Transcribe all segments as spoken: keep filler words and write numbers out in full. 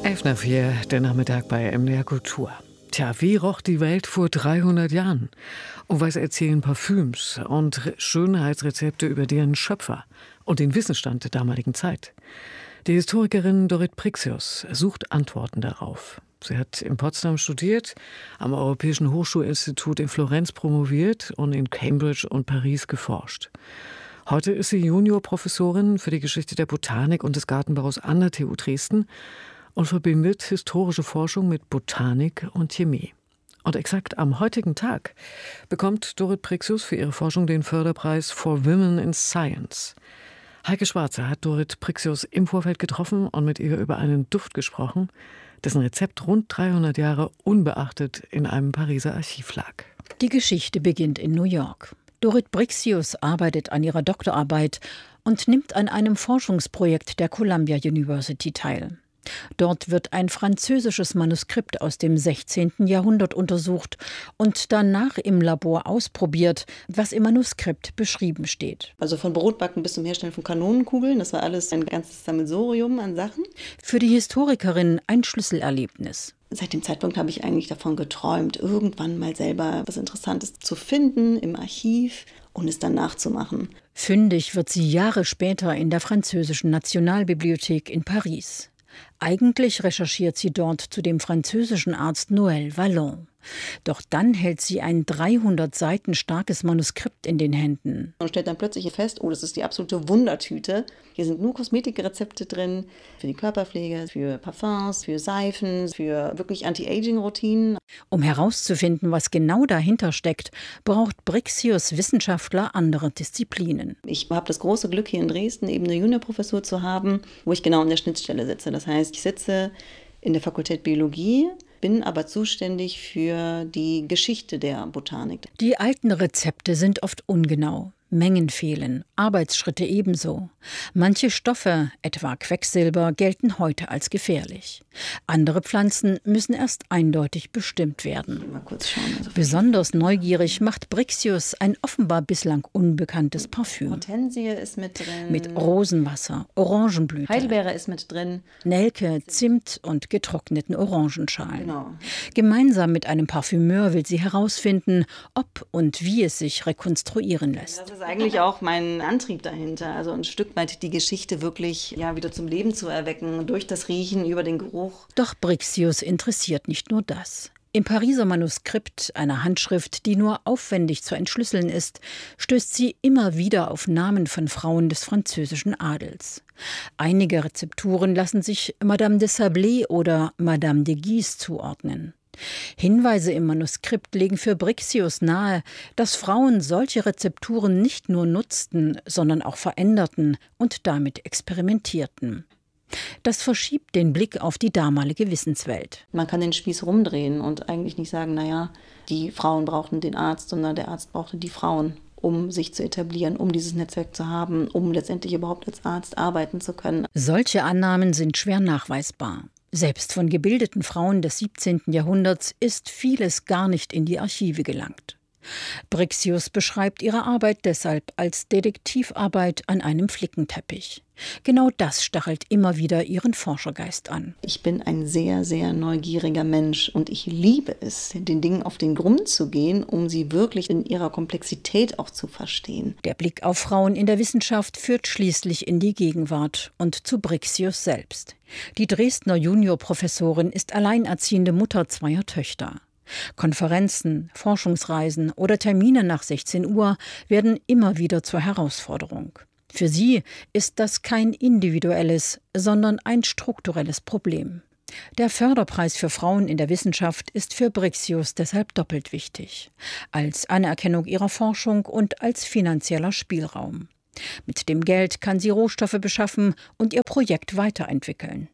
elf nach vier, der Nachmittag bei M D R Kultur. Tja, wie roch die Welt vor dreihundert Jahren? Und was erzählen Parfüms und Schönheitsrezepte über deren Schöpfer und den Wissensstand der damaligen Zeit? Die Historikerin Dorit Brixius sucht Antworten darauf. Sie hat in Potsdam studiert, am Europäischen Hochschulinstitut in Florenz promoviert und in Cambridge und Paris geforscht. Heute ist sie Juniorprofessorin für die Geschichte der Botanik und des Gartenbaus an der T U Dresden und verbindet historische Forschung mit Botanik und Chemie. Und exakt am heutigen Tag bekommt Dorit Brixius für ihre Forschung den Förderpreis for Women in Science. Heike Schwarzer hat Dorit Brixius im Vorfeld getroffen und mit ihr über einen Duft gesprochen, dessen Rezept rund dreihundert Jahre unbeachtet in einem Pariser Archiv lag. Die Geschichte beginnt in New York. Dorit Brixius arbeitet an ihrer Doktorarbeit und nimmt an einem Forschungsprojekt der Columbia University teil. Dort wird ein französisches Manuskript aus dem sechzehnten Jahrhundert untersucht und danach im Labor ausprobiert, was im Manuskript beschrieben steht. Also von Brotbacken bis zum Herstellen von Kanonenkugeln, das war alles ein ganzes Sammelsurium an Sachen. Für die Historikerin ein Schlüsselerlebnis. Seit dem Zeitpunkt habe ich eigentlich davon geträumt, irgendwann mal selber was Interessantes zu finden im Archiv und es dann nachzumachen. Fündig wird sie Jahre später in der französischen Nationalbibliothek in Paris. Eigentlich recherchiert sie dort zu dem französischen Arzt Noël Vallon. Doch dann hält sie ein dreihundert Seiten starkes Manuskript in den Händen. Und stellt dann plötzlich fest, oh, das ist die absolute Wundertüte. Hier sind nur Kosmetikrezepte drin, für die Körperpflege, für Parfums, für Seifen, für wirklich Anti-Aging-Routinen. Um herauszufinden, was genau dahinter steckt, braucht Brixius Wissenschaftler anderer Disziplinen. Ich habe das große Glück, hier in Dresden eben eine Juniorprofessur zu haben, wo ich genau an der Schnittstelle sitze. Das heißt, ich sitze in der Fakultät Biologie, bin aber zuständig für die Geschichte der Botanik. Die alten Rezepte sind oft ungenau. Mengen fehlen, Arbeitsschritte ebenso. Manche Stoffe, etwa Quecksilber, gelten heute als gefährlich. Andere Pflanzen müssen erst eindeutig bestimmt werden. Mal kurz schauen. Also Besonders neugierig macht Brixius ein offenbar bislang unbekanntes Parfüm. Hortensie ist mit drin. Mit Rosenwasser, Orangenblüte, Heidelbeere ist mit drin. Nelke, Zimt und getrockneten Orangenschalen. Genau. Gemeinsam mit einem Parfümeur will sie herausfinden, ob und wie es sich rekonstruieren lässt. Das ist eigentlich auch mein Antrieb dahinter, also ein Stück weit die Geschichte wirklich ja, wieder zum Leben zu erwecken, durch das Riechen, über den Geruch. Doch Brixius interessiert nicht nur das. Im Pariser Manuskript, einer Handschrift, die nur aufwendig zu entschlüsseln ist, stößt sie immer wieder auf Namen von Frauen des französischen Adels. Einige Rezepturen lassen sich Madame de Sablé oder Madame de Guise zuordnen. Hinweise im Manuskript legen für Brixius nahe, dass Frauen solche Rezepturen nicht nur nutzten, sondern auch veränderten und damit experimentierten. Das verschiebt den Blick auf die damalige Wissenswelt. Man kann den Spieß rumdrehen und eigentlich nicht sagen, naja, die Frauen brauchten den Arzt, sondern der Arzt brauchte die Frauen, um sich zu etablieren, um dieses Netzwerk zu haben, um letztendlich überhaupt als Arzt arbeiten zu können. Solche Annahmen sind schwer nachweisbar. Selbst von gebildeten Frauen des siebzehnten Jahrhunderts ist vieles gar nicht in die Archive gelangt. Brixius beschreibt ihre Arbeit deshalb als Detektivarbeit an einem Flickenteppich. Genau das stachelt immer wieder ihren Forschergeist an. Ich bin ein sehr, sehr neugieriger Mensch und ich liebe es, den Dingen auf den Grund zu gehen, um sie wirklich in ihrer Komplexität auch zu verstehen. Der Blick auf Frauen in der Wissenschaft führt schließlich in die Gegenwart und zu Brixius selbst. Die Dresdner Juniorprofessorin ist alleinerziehende Mutter zweier Töchter. Konferenzen, Forschungsreisen oder Termine nach sechzehn Uhr werden immer wieder zur Herausforderung. Für sie ist das kein individuelles, sondern ein strukturelles Problem. Der Förderpreis für Frauen in der Wissenschaft ist für Brixius deshalb doppelt wichtig. Als Anerkennung ihrer Forschung und als finanzieller Spielraum. Mit dem Geld kann sie Rohstoffe beschaffen und ihr Projekt weiterentwickeln.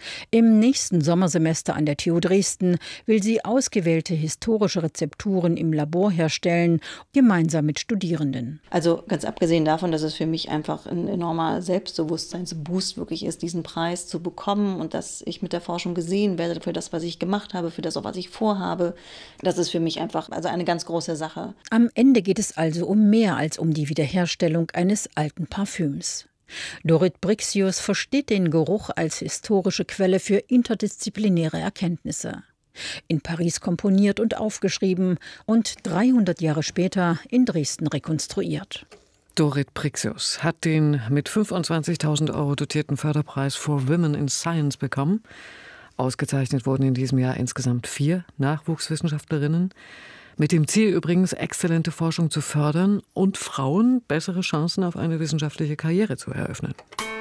Im nächsten Sommersemester an der T U Dresden will sie ausgewählte historische Rezepturen im Labor herstellen, gemeinsam mit Studierenden. Also ganz abgesehen davon, dass es für mich einfach ein enormer Selbstbewusstseinsboost wirklich ist, diesen Preis zu bekommen und dass ich mit der Forschung gesehen werde für das, was ich gemacht habe, für das, was ich vorhabe. Das ist für mich einfach also eine ganz große Sache. Am Ende geht es also um mehr als um die Wiederherstellung eines alten Parfüms. Dorit Brixius versteht den Geruch als historische Quelle für interdisziplinäre Erkenntnisse. In Paris komponiert und aufgeschrieben und dreihundert Jahre später in Dresden rekonstruiert. Dorit Brixius hat den mit fünfundzwanzigtausend Euro dotierten Förderpreis for Women in Science bekommen. Ausgezeichnet wurden in diesem Jahr insgesamt vier Nachwuchswissenschaftlerinnen. Mit dem Ziel übrigens, exzellente Forschung zu fördern und Frauen bessere Chancen auf eine wissenschaftliche Karriere zu eröffnen.